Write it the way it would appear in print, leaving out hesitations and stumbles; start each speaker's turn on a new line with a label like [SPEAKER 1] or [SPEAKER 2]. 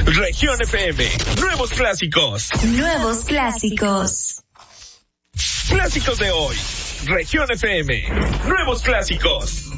[SPEAKER 1] Región FM, nuevos clásicos.
[SPEAKER 2] Nuevos clásicos.
[SPEAKER 1] Clásicos de hoy. Región FM, nuevos clásicos.